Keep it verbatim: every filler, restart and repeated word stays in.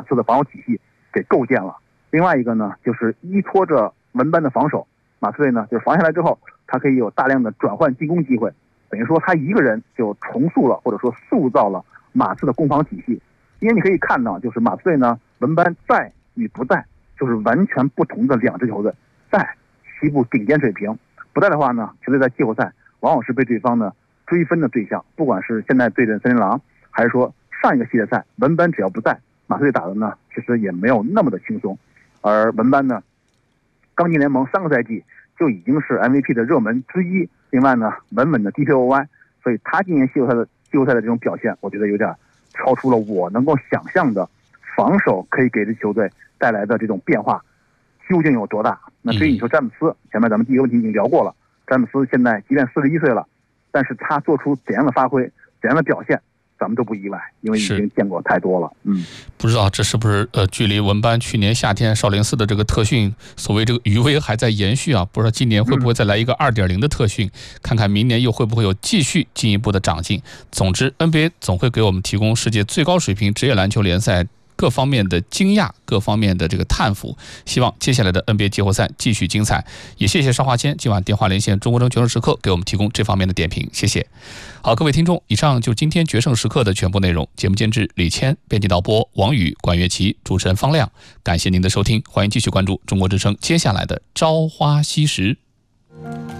马刺的防守体系给构建了。另外一个呢，就是依托着文班的防守，马刺队呢就是防下来之后，他可以有大量的转换进攻机会，等于说他一个人就重塑了或者说塑造了马刺的攻防体系。因为你可以看到，就是马刺队呢，文班在与不在，就是完全不同的两支球队。在西部顶尖水平，不在的话呢，球队在季后赛往往是被对方呢追分的对象。不管是现在对阵森林狼，还是说上一个系列赛，文班只要不在，马刺队打的呢其实也没有那么的轻松。而文班呢，刚进联盟三个赛季就已经是 M V P 的热门之一。另外呢，稳稳的 D P O Y， 所以他今年季后赛的季后赛的这种表现，我觉得有点超出了我能够想象的防守可以给这球队带来的这种变化究竟有多大。那至于你说詹姆斯，前面咱们第一个问题已经聊过了，詹姆斯现在即便四十一岁了，但是他做出怎样的发挥，怎样的表现，咱们都不意外，因为已经见过太多了。嗯， 不知道这是不是呃，距离文班去年夏天少林寺的这个特训，所谓这个余威还在延续啊？不知道今年会不会再来一个 二点零 的特训，嗯，看看明年又会不会有继续进一步的长进。总之 N B A 总会给我们提供世界最高水平职业篮球联赛各方面的惊讶，各方面的这个探伏。希望接下来的 N B A 季后赛继续精彩。也谢谢邵华谦今晚电话连线中国城决胜时刻给我们提供这方面的点评，谢谢。好，各位听众，以上就是今天决胜时刻的全部内容。节目监制李谦，编辑导播王宇、管乐琪，主持人方亮。感谢您的收听，欢迎继续关注中国之声接下来的朝花夕拾。